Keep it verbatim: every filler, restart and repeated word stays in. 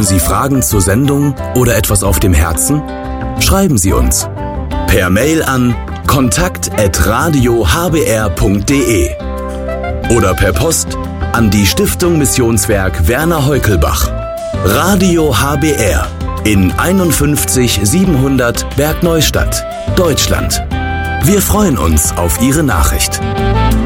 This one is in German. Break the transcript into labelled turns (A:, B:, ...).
A: Sie Fragen zur Sendung oder etwas auf dem Herzen? Schreiben Sie uns. Per Mail an kontakt at radio h b r punkt d e oder per Post an die Stiftung Missionswerk Werner Heukelbach. Radio H B R in einundfünfzig siebenhundert Bergneustadt, Deutschland. Wir freuen uns auf Ihre Nachricht.